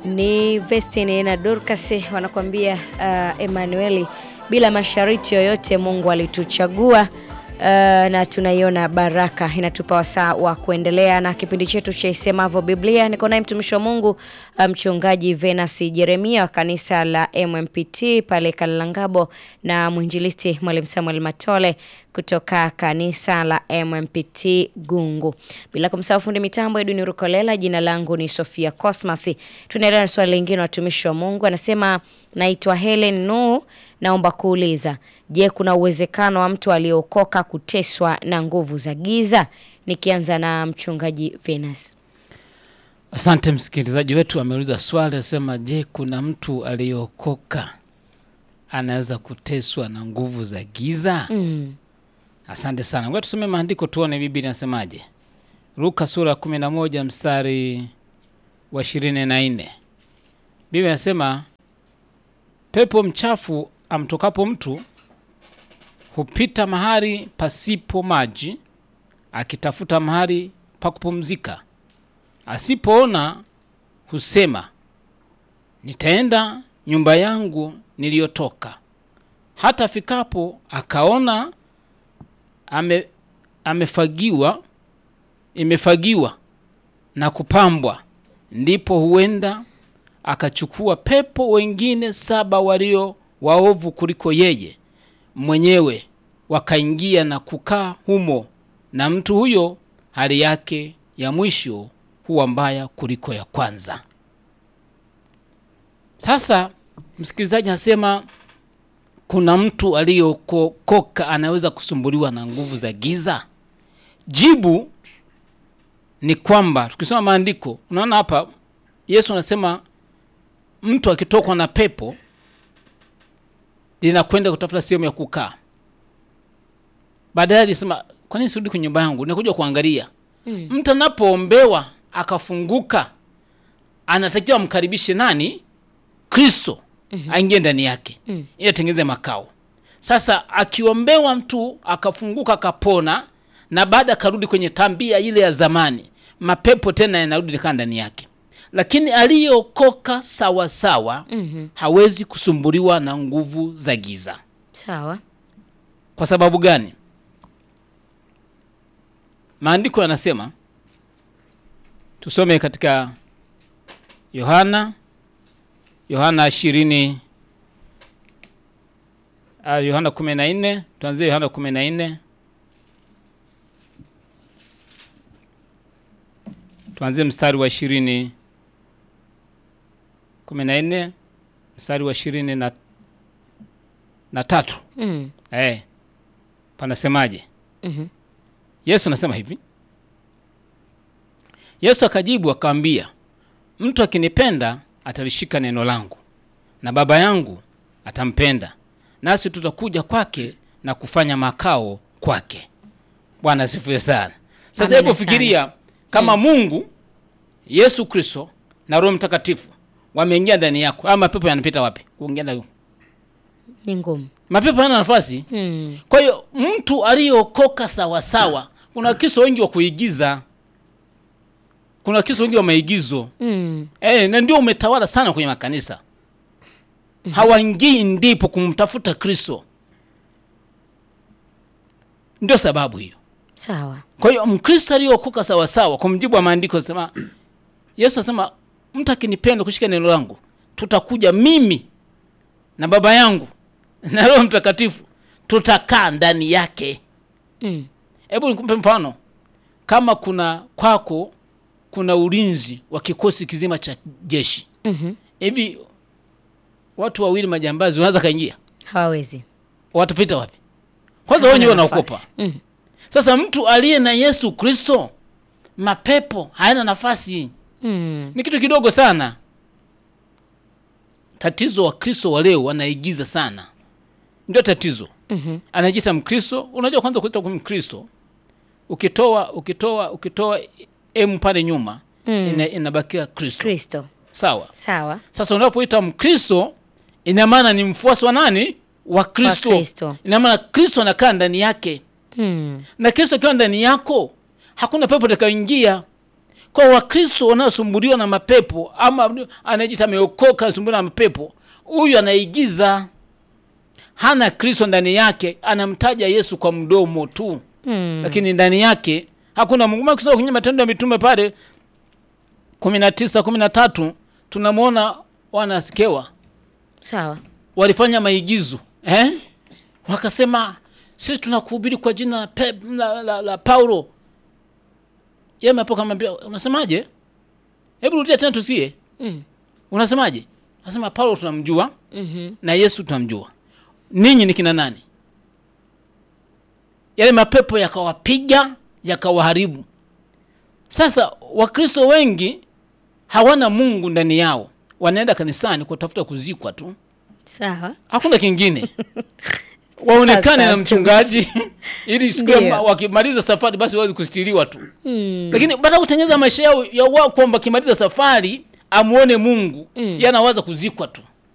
Ni Vestine na Dorcas wanakuambia Emmanuel, bila masharti yoyote Mungu alituchagua. Na tunaiona baraka inatupa wasaa wa kuendelea na kipindi chetu cha Isemavyo Biblia. Niko naye mtumishi wa Mungu mchungaji Venus Jeremia wa kanisa la MMPT pale Kalangabo, na mwinjilisti Mwalimu Samuel Matole kutoka kanisa la MMPT Gungu. Bila kumsahau fundi mitambo Edwin Rukolela, jina langu ni Sofia Cosmas. Tunaendelea na swali lingine watumishi wa Mungu. Anasema, naitwa Helen Nu, naomba kuuliza, je, kuna uwezekano wa mtu aliokoka kuteswa na nguvu za giza? Nikianza na mchungaji Venus. Asante msikilizaji wetu ameuliza swali, anasema je, kuna mtu aliokoka anaweza kuteswa na nguvu za giza? Asante sana. Ngoja tusome maandiko tuone Biblia inasemaje. Luka sura 11 mstari wa 24. Biblia inasema, pepo mchafu amtokapo mtu hupita mahali pasipo maji akitafuta mahali pa kupumzika. Asipoona husema, nitaenda nyumba yangu niliyotoka. Hata fikapo akaona imefagiwa na kupambwa, ndipo huenda akachukua pepo wengine 7 walio waovu kuliko yeye mwenyewe, wakaingia na kukaa humo, na mtu huyo hali yake ya mwisho huwa mbaya kuliko ya kwanza. Sasa msikilizaji anasema kuna mtu aliyokoka anaweza kusumbuliwa na nguvu za giza? Jibu ni kwamba tukisoma maandiko, unaona hapa Yesu anasema mtu akitokwa na pepo linakwenda kutafuta sehemu ya kukaa. Baadaye alisema, kwa nini sirudi kwenye nyumba yangu? Nikuja kuangalia. Mtu anapoombewa akafunguka, anatakiwa mkaribishe nani? Kristo. Aingie ndani yake. Ili atengeneze makao. Sasa akiombewa mtu akafunguka akapona, na baada karudi kwenye tambia ile ya zamani, mapepo tena yanarudi ndani yake. Lakini aliyokoka sawa sawa hawezi kusumbuliwa na nguvu za giza. Sawa. Kwa sababu gani? Maandiko yanasema, tusome katika Yohana 14, tuanzie Yohana 14. Tuanzie mstari wa 14 mstari wa 23. Panasemaje? Yesu anasema hivi. Yesu akajibu akamwambia, mtu akinipenda atalishika neno langu, na Baba yangu atampenda, nasi tutakuja kwake na kufanya makao kwake. Bwana asifiwe sana. Sasa hebu fikiria kama Mungu, Yesu Kristo na Roho Mtakatifu wameingia ndani yako, ama mapepo yanapita wapi? Kuingia ndani ni ngumu. Mapepo yana nafasi. Kwa hiyo mtu aliyokoka sawa sawa, kuna Kristo wengi wa kuigiza. Kuna Kristo wengi wa maigizo. Na ndio umetawala sana kwenye makanisa. Hawaingii ndipo kumtafuta Kristo. Ndio sababu hiyo. Sawa. Kwa hiyo Mkristo aliyokoka sawa sawa, kwa mujibu wa maandiko yanasema, Yesu anasema mtu akinipenda kushika neno langu, tutakuja mimi na Baba yangu na Roho Mtakatifu, tutakaa ndani yake. Hebu nikumpe mfano. Kama kwako kuna ulinzi wa kikosi kizima cha jeshi. Hivi watu wawili majambazi wanaweza kaingia? Hawawezi. Watapita wapi? Kwanza wao wenyewe wanaokopa. Sasa mtu aliye na Yesu Kristo, mapepo hayana nafasi. Ni kitu kidogo sana. Tatizo wa Kristo wa leo wanaigiza sana. Ndio tatizo. Anajiita Mkristo. Unajua kwanza kuita kwa Mkristo, ukitoa pale nyuma, inabakia Kristo. Sawa. Sasa unapoita Mkristo, ina maana ni mfuasi wa nani? Wa Kristo. Ina maana Kristo anakaa ndani yake. Na Kristo akiwa ndani yako, hakuna pepo atakayoingia. Kwa Wakristo wanaosumbuliwa na mapepo ama anajiita ameokoka asumbuliwa na mapepo, huyu anaigiza, hana Kristo ndani yake, anamtaja Yesu kwa mdomo tu. Lakini ndani yake hakuna Mungu. Ukisoma kwenye Matendo ya Mitume pale 19:13 tunamuona wanasikewa. Sawa. Walifanya maigizo, wakasema sisi tunakuhubiri kwa jina la Paulo. Yeye hapo kamwambia, unasemaje? Hebu rudia tena tusikie. Unasemaje? Anasema Paulo tunamjua, na Yesu tunamjua. Ninyi ni kina nani? Yale mapepo yakawapiga, yakawaharibu. Sasa Wakristo wengi hawana Mungu ndani yao. Wanaenda kanisani kutafuta kuzikwa tu. Sawa. Hakuna kingine. Waonekane na mchungaji ili siku wakimaliza safari basi waweze kustiriwa tu. Lakini baada kutengeneza maisha yao ya wao kwamba kimaliza safari amuone Mungu, yanawaza kuzikwa tu.